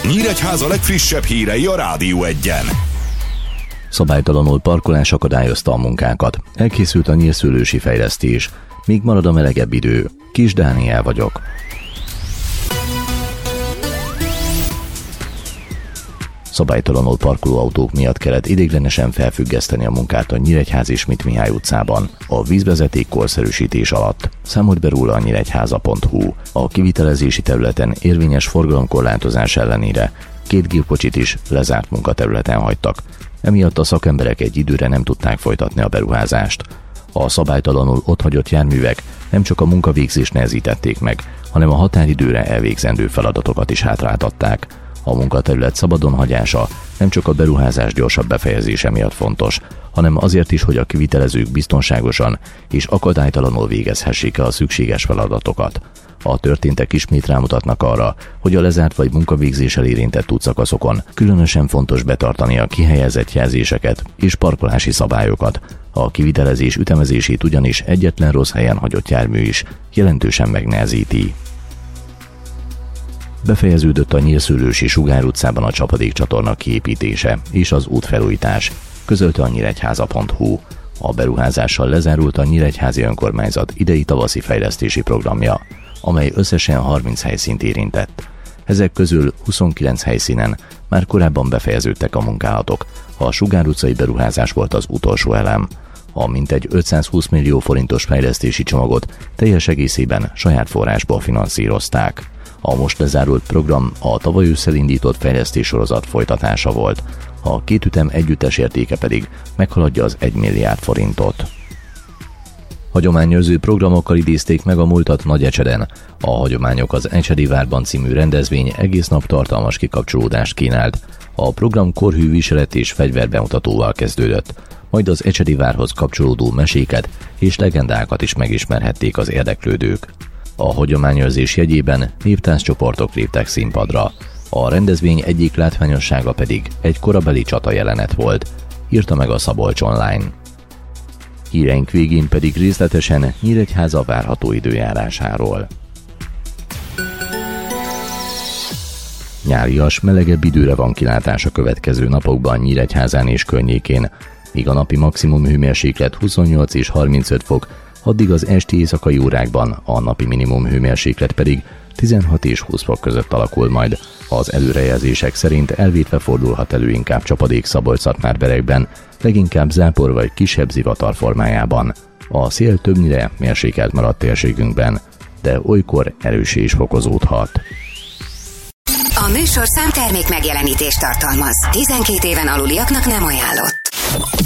Nyíregyháza legfrissebb hírei a Rádió Egyen. Szabálytalanul parkolás akadályozta a munkákat. Elkészült a nyírszőlősi fejlesztés. Míg marad a melegebb idő. Kis Dániel vagyok. Szabálytalanul parkoló autók miatt kellett ideiglenesen felfüggeszteni a munkát a Nyíregyházi Schmidt Mihály utcában a vízvezeték korszerűsítés alatt, számolt be róla a nyíregyháza.hu. A kivitelezési területen érvényes forgalomkorlátozás ellenére 2 gépkocsit is lezárt munkaterületen hagytak. Emiatt a szakemberek egy időre nem tudták folytatni a beruházást. A szabálytalanul otthagyott járművek nem csak a munkavégzést nehezítették meg, hanem a határidőre elvégzendő feladatokat is hátráltatták. A munkaterület szabadon hagyása nem csak a beruházás gyorsabb befejezése miatt fontos, hanem azért is, hogy a kivitelezők biztonságosan és akadálytalanul végezhessék a szükséges feladatokat. A történtek ismét rámutatnak arra, hogy a lezárt vagy munkavégzéssel érintett útszakaszokon különösen fontos betartani a kihelyezett jelzéseket és parkolási szabályokat. A kivitelezés ütemezését ugyanis egyetlen rossz helyen hagyott jármű is jelentősen megnehezíti. Befejeződött a Nyírszőlősi Sugár utcában a csapadékcsatorna kiépítése és az útfelújítás, közölte a nyíregyháza.hu. A beruházással lezárult a Nyíregyházi Önkormányzat idei tavaszi fejlesztési programja, amely összesen 30 helyszínt érintett. Ezek közül 29 helyszínen már korábban befejeződtek a munkálatok. A Sugár utcai beruházás volt az utolsó elem. A mintegy 520 millió forintos fejlesztési csomagot teljes egészében saját forrásból finanszírozták. A most lezárult program a tavaly ősszel indított fejlesztéssorozat folytatása volt. A két ütem együttes értéke pedig meghaladja az 1 milliárd forintot. Hagyományőrző programokkal idézték meg a múltat Nagyecseden. A Hagyományok az Ecsedi Várban című rendezvény egész nap tartalmas kikapcsolódást kínált. A program korhű viselet és fegyverbemutatóval kezdődött, majd az Ecsedi Várhoz kapcsolódó meséket és legendákat is megismerhették az érdeklődők. A hagyományőrzés jegyében néptánccsoportok léptek színpadra. A rendezvény egyik látványossága pedig egy korabeli csata jelenet volt, írta meg a Szabolcs Online. Híreink végén pedig részletesen Nyíregyháza várható időjárásáról. Nyárias, melegebb időre van kilátás a következő napokban Nyíregyházán és környékén, míg a napi maximum hőmérséklet 28 és 35 fok, addig az esti éjszakai órákban a napi minimum hőmérséklet pedig 16 és 20 fok között alakul majd. Az előrejelzések szerint elvétve fordulhat elő inkább csapadék Szabolcs-Szatmár-Berekben, leginkább zápor vagy kisebb zivatar formájában. A szél többnyire mérsékelt maradt térségünkben, de olykor erőssé is fokozódhat. A műsorszám termék megjelenítést tartalmaz. 12 éven aluliaknak nem ajánlott.